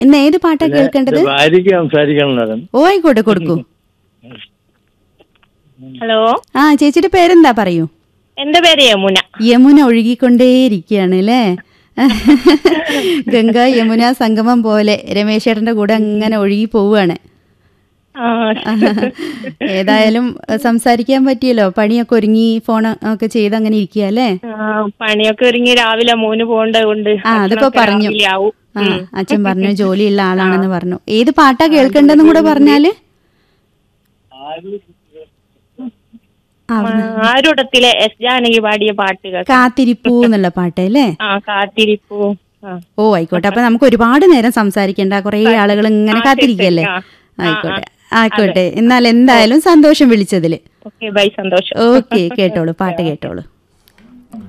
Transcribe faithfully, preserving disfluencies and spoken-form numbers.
ഇന്ന് ഏത് പാട്ടാ കേൾക്കേണ്ടത്? ഭാര്യയ്ക്ക് സംസാരിക്കണം. ഓ ആയിക്കോട്ടെ, കൊടുക്കൂ. ഹലോ. ആ ചേച്ചിയുടെ പേരെന്താ പറയൂ? എന്റെ പേര് യമുന. യമുന ഒഴുകിക്കൊണ്ടേയിരിക്കുകയാണ് അല്ലേ? ഗംഗ യമുന സംഗമം പോലെ രമേശേട്ടന്റെ കൂടെ അങ്ങനെ ഒഴുകി പോവുകയാണ്. ഏതായാലും സംസാരിക്കാൻ പറ്റിയല്ലോ. പണിയൊക്കെ ഒരുങ്ങി ഫോൺ ഒക്കെ ചെയ്ത് അങ്ങനെ ഇരിക്കുക അല്ലേ? പണിയൊക്കെ ഒരുങ്ങി രാവിലെ മോന് പോകേണ്ടതുകൊണ്ട്. ആ അതിപ്പോ പറഞ്ഞു. ആ അച്ഛൻ പറഞ്ഞു ജോലിയുള്ള ആളാണെന്ന് പറഞ്ഞു. ഏത് പാട്ടാ കേൾക്കേണ്ടെന്നും കൂടെ പറഞ്ഞാല്? ആരുടത്തിലെ എസ് ജാനകി പാടിയ പാട്ടുകൾ. കാത്തിരിപ്പൂ എന്നുള്ള പാട്ട് അല്ലേ? ആ കാത്തിരിപ്പൂ. ഓ ആയിക്കോട്ടെ. അപ്പൊ നമുക്ക് ഒരുപാട് നേരം സംസാരിക്കണ്ട, കുറെ ആളുകൾ ഇങ്ങനെ കാത്തിരിക്കല്ലേ. ആയിക്കോട്ടെ ആയിക്കോട്ടെ. എന്നാൽ എന്തായാലും സന്തോഷം വിളിച്ചതില്. Okay, by. സന്തോഷം. ഓക്കെ, കേട്ടോളൂ, പാട്ട് കേട്ടോളൂ.